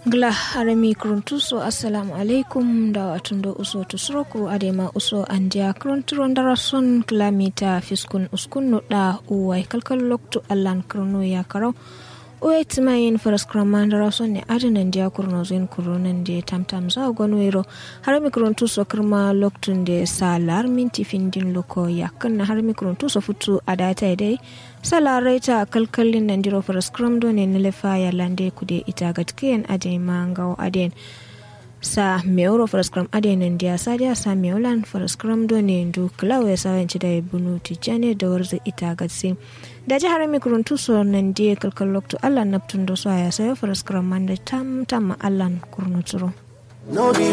Gla harami kruntuso assalamu alaikum da watundo uso tusrokru adema uso andia krunturo ndarason kilamita fiskun uskun da uwai kalkal loktu allan krunu ya karau uwe timayin faraskraman ndarason ne adinan dia kurnozin kurunan de tamtam za gonwero harami kruntuso kirma loktun de salar minti findin loko yakan harami kruntuso futu adata dai salareta kalkalin nandiro faraskram do ne nilefa ya lande kude ita gatkiyen ade mangaw aden sa meuro faraskram ade nandiya sadia sa meulan faraskram do ne ndu klawe sawanci da bunu tijane da warza ita gatsi da jihar mikruntu so nandiye kalkal lokto Allah naptun do so ya sayo faraskram manda tam Allah kurnuturo